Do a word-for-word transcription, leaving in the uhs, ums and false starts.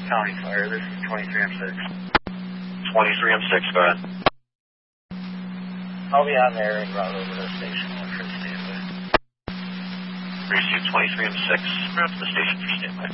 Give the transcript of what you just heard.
County Fire, this is twenty-three M six. twenty-three M six, go ahead. I'll be on there and route over to the station for standby. Receive twenty-three M six, route to the station for standby.